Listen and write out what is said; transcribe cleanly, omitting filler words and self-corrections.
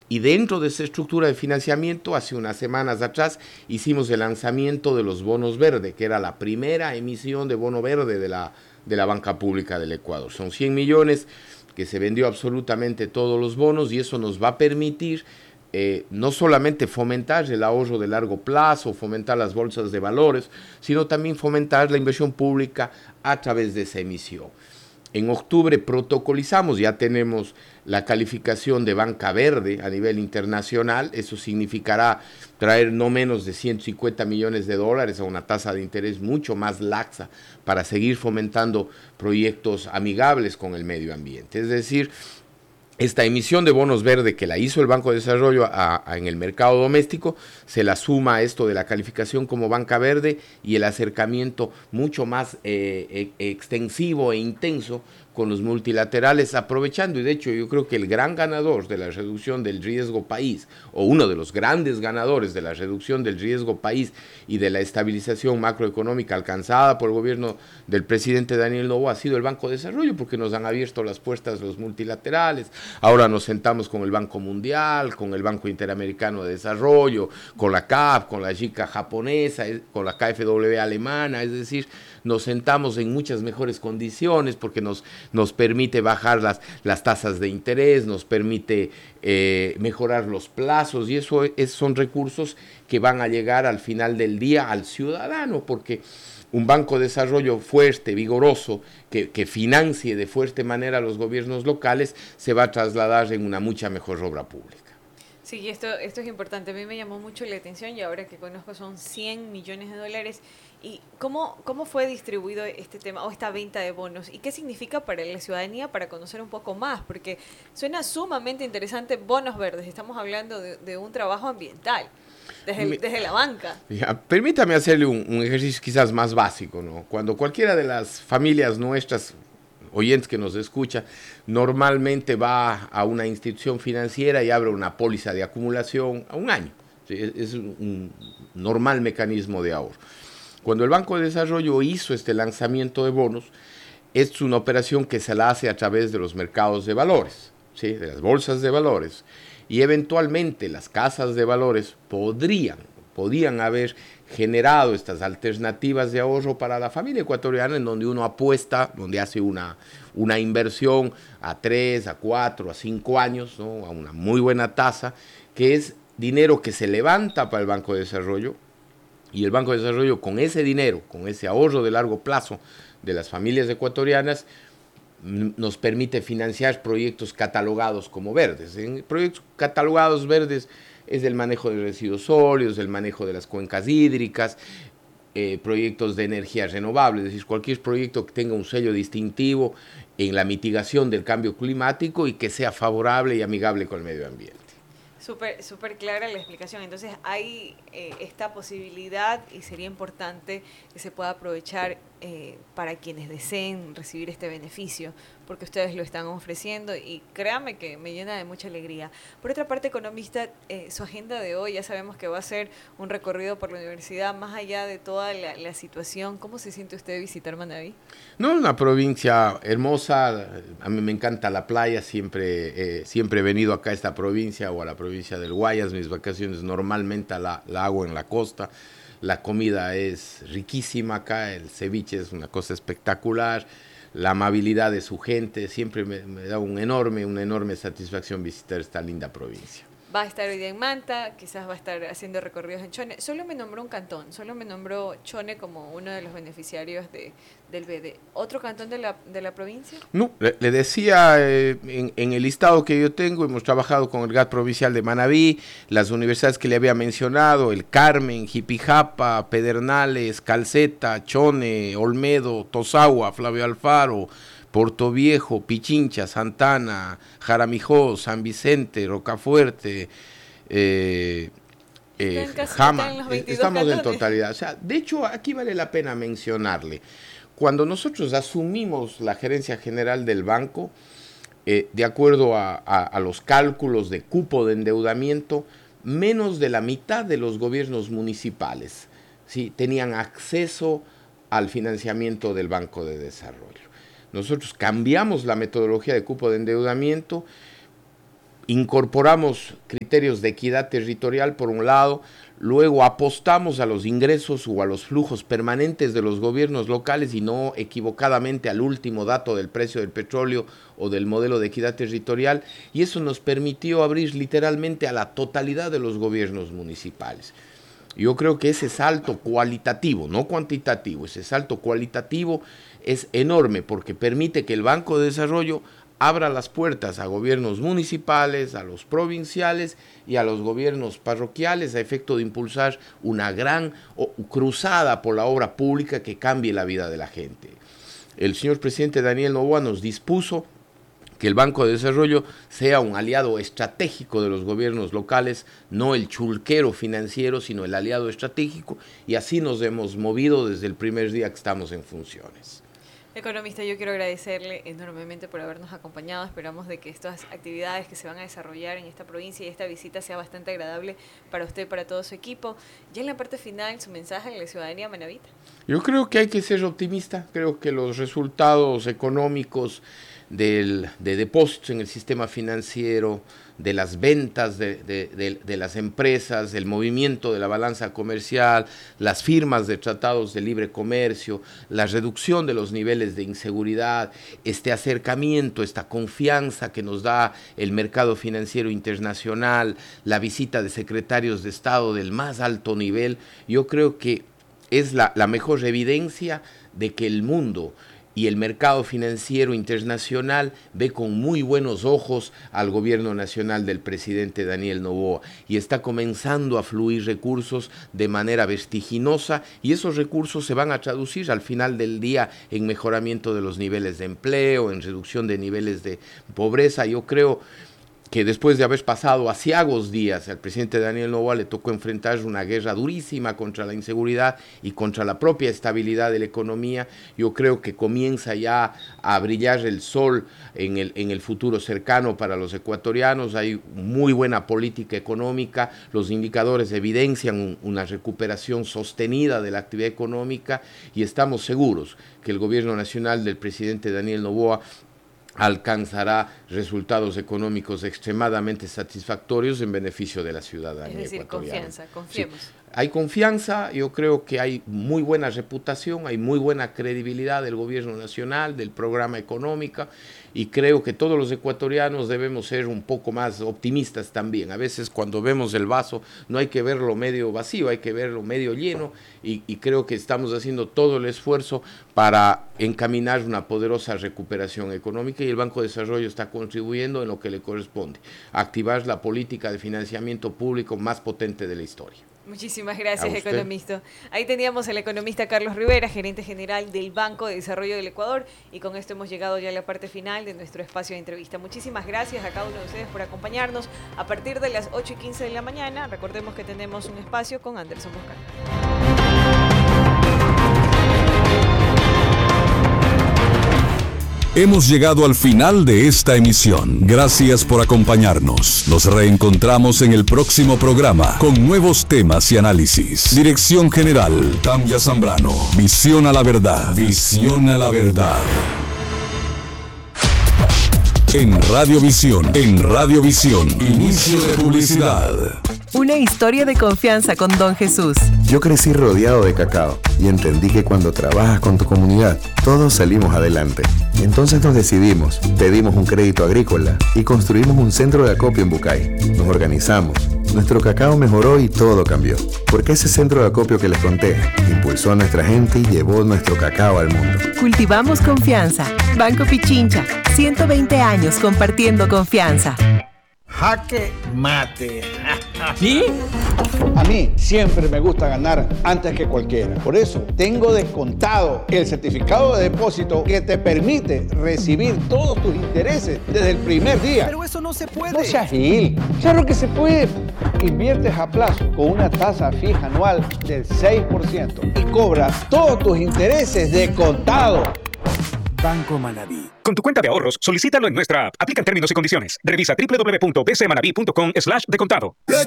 Y dentro de esa estructura de financiamiento, hace unas semanas atrás, hicimos el lanzamiento de los bonos verdes, que era la primera emisión de bono verde de la banca pública del Ecuador. Son 100 millones que se vendió absolutamente todos los bonos y eso nos va a permitir no solamente fomentar el ahorro de largo plazo, fomentar las bolsas de valores, sino también fomentar la inversión pública a través de esa emisión. En octubre protocolizamos, ya tenemos la calificación de banca verde a nivel internacional, eso significará traer no menos de 150 millones de dólares a una tasa de interés mucho más laxa para seguir fomentando proyectos amigables con el medio ambiente. Es decir, esta emisión de bonos verde que la hizo el Banco de Desarrollo en el mercado doméstico, se la suma a esto de la calificación como banca verde y el acercamiento mucho más extensivo e intenso con los multilaterales, aprovechando, y de hecho yo creo que el gran ganador de la reducción del riesgo país, o uno de los grandes ganadores de la reducción del riesgo país y de la estabilización macroeconómica alcanzada por el gobierno del presidente Daniel Noboa, ha sido el Banco de Desarrollo, porque nos han abierto las puertas los multilaterales. Ahora nos sentamos con el Banco Mundial, con el Banco Interamericano de Desarrollo, con la CAF, con la JICA japonesa, con la KfW alemana, es decir, nos sentamos en muchas mejores condiciones porque nos permite bajar las tasas de interés, nos permite mejorar los plazos y eso son recursos que van a llegar al final del día al ciudadano, porque un banco de desarrollo fuerte, vigoroso, que financie de fuerte manera a los gobiernos locales, se va a trasladar en una mucha mejor obra pública. Sí, esto es importante. A mí me llamó mucho la atención y ahora que conozco son 100 millones de dólares. ¿Y cómo fue distribuido este tema o esta venta de bonos? ¿Y qué significa para la ciudadanía para conocer un poco más? Porque suena sumamente interesante bonos verdes. Estamos hablando de un trabajo ambiental desde la banca. Ya, permítame hacerle un ejercicio quizás más básico, ¿no? Cuando cualquiera de las familias nuestras, oyentes que nos escucha, normalmente va a una institución financiera y abre una póliza de acumulación a un año. ¿Sí? Es un normal mecanismo de ahorro. Cuando el Banco de Desarrollo hizo este lanzamiento de bonos, es una operación que se la hace a través de los mercados de valores, ¿sí? De las bolsas de valores. Y eventualmente las casas de valores podían haber generado estas alternativas de ahorro para la familia ecuatoriana, en donde uno apuesta, donde hace una inversión a 3, a 4, a 5 años, ¿no? A una muy buena tasa, que es dinero que se levanta para el Banco de Desarrollo, y el Banco de Desarrollo con ese dinero, con ese ahorro de largo plazo de las familias ecuatorianas, nos permite financiar proyectos catalogados como verdes. En proyectos catalogados verdes es el manejo de residuos sólidos, el manejo de las cuencas hídricas, proyectos de energía renovable, es decir, cualquier proyecto que tenga un sello distintivo en la mitigación del cambio climático y que sea favorable y amigable con el medio ambiente. Súper clara la explicación. Entonces hay esta posibilidad y sería importante que se pueda aprovechar para quienes deseen recibir este beneficio, porque ustedes lo están ofreciendo y créame que me llena de mucha alegría. Por otra parte, economista, su agenda de hoy ya sabemos que va a ser un recorrido por la universidad, más allá de toda la situación. ¿Cómo se siente usted de visitar Manabí? No, una provincia hermosa, a mí me encanta la playa, siempre he venido acá a esta provincia o a la provincia del Guayas, mis vacaciones normalmente la hago en la costa, la comida es riquísima acá, el ceviche es una cosa espectacular, la amabilidad de su gente, siempre me da una enorme satisfacción visitar esta linda provincia. Va a estar hoy día en Manta, quizás va a estar haciendo recorridos en Chone. Solo me nombró un cantón, solo me nombró Chone como uno de los beneficiarios del BD. ¿Otro cantón de la provincia? No, le decía, en el listado que yo tengo, hemos trabajado con el GAT provincial de Manabí, las universidades que le había mencionado, el Carmen, Jipijapa, Pedernales, Calceta, Chone, Olmedo, Tosagua, Flavio Alfaro, Portoviejo, Pichincha, Santana, Jaramijó, San Vicente, Rocafuerte, Jama, estamos en totalidad. O sea, de hecho, aquí vale la pena mencionarle, cuando nosotros asumimos la gerencia general del banco, de acuerdo a los cálculos de cupo de endeudamiento, menos de la mitad de los gobiernos municipales, ¿sí?, tenían acceso al financiamiento del Banco de Desarrollo. Nosotros cambiamos la metodología de cupo de endeudamiento incorporamos criterios de equidad territorial por un lado, luego apostamos a los ingresos o a los flujos permanentes de los gobiernos locales y no equivocadamente al último dato del precio del petróleo o del modelo de equidad territorial, y eso nos permitió abrir literalmente a la totalidad de los gobiernos municipales. Yo creo que ese salto cualitativo, no cuantitativo, ese salto cualitativo es enorme porque permite que el Banco de Desarrollo abra las puertas a gobiernos municipales, a los provinciales y a los gobiernos parroquiales a efecto de impulsar una gran cruzada por la obra pública que cambie la vida de la gente. El señor presidente Daniel Noboa nos dispuso que el Banco de Desarrollo sea un aliado estratégico de los gobiernos locales, no el chulquero financiero, sino el aliado estratégico, y así nos hemos movido desde el primer día que estamos en funciones. Economista, yo quiero agradecerle enormemente por habernos acompañado. Esperamos de que estas actividades que se van a desarrollar en esta provincia y esta visita sea bastante agradable para usted y para todo su equipo. Ya en la parte final, su mensaje a la ciudadanía manabita. Yo creo que hay que ser optimista. Creo que los resultados económicos de depósitos en el sistema financiero, de las ventas de las empresas, el movimiento de la balanza comercial, las firmas de tratados de libre comercio, la reducción de los niveles de inseguridad, este acercamiento, esta confianza que nos da el mercado financiero internacional, la visita de secretarios de Estado del más alto nivel, yo creo que es la mejor evidencia de que el mundo y el mercado financiero internacional ve con muy buenos ojos al gobierno nacional del presidente Daniel Noboa y está comenzando a fluir recursos de manera vertiginosa, y esos recursos se van a traducir al final del día en mejoramiento de los niveles de empleo, en reducción de niveles de pobreza. Yo creo que después de haber pasado aciagos días, al presidente Daniel Noboa le tocó enfrentar una guerra durísima contra la inseguridad y contra la propia estabilidad de la economía. Yo creo que comienza ya a brillar el sol en el futuro cercano para los ecuatorianos. Hay muy buena política económica, los indicadores evidencian una recuperación sostenida de la actividad económica y estamos seguros que el gobierno nacional del presidente Daniel Noboa alcanzará resultados económicos extremadamente satisfactorios en beneficio de la ciudadanía ecuatoriana. Confianza, confiemos. Sí. Hay confianza, yo creo que hay muy buena reputación, hay muy buena credibilidad del gobierno nacional, del programa económico, y creo que todos los ecuatorianos debemos ser un poco más optimistas también. A veces cuando vemos el vaso no hay que verlo medio vacío, hay que verlo medio lleno, y creo que estamos haciendo todo el esfuerzo para encaminar una poderosa recuperación económica, y el Banco de Desarrollo está contribuyendo en lo que le corresponde, activar la política de financiamiento público más potente de la historia. Muchísimas gracias, economista. Ahí teníamos al economista Carlos Rivera, gerente general del Banco de Desarrollo del Ecuador, y con esto hemos llegado ya a la parte final de nuestro espacio de entrevista. Muchísimas gracias a cada uno de ustedes por acompañarnos a partir de las 8:15 de la mañana. Recordemos que tenemos un espacio con Anderson Boscan. Hemos llegado al final de esta emisión. Gracias por acompañarnos. Nos reencontramos en el próximo programa con nuevos temas y análisis. Dirección General, Tanya Zambrano. Visión a la verdad. Visión a la verdad. En Radiovisión. Inicio de publicidad. Una historia de confianza con Don Jesús. Yo crecí rodeado de cacao y entendí que cuando trabajas con tu comunidad, todos salimos adelante. Entonces nos decidimos, pedimos un crédito agrícola y construimos un centro de acopio en Bucay. Nos organizamos, nuestro cacao mejoró y todo cambió. Porque ese centro de acopio que les conté impulsó a nuestra gente y llevó nuestro cacao al mundo. Cultivamos confianza. Banco Pichincha, 120 años compartiendo confianza. Jaque mate. ¿Sí? A mí siempre me gusta ganar antes que cualquiera. Por eso tengo descontado el certificado de depósito que te permite recibir todos tus intereses desde el primer día. Pero eso no se puede. No seas gil. Claro que se puede. Inviertes a plazo con una tasa fija anual del 6% y cobras todos tus intereses de contado. Banco Manabí. Con tu cuenta de ahorros, solicítalo en nuestra app. Aplican términos y condiciones. Revisa www.bcmanabi.com/decontado.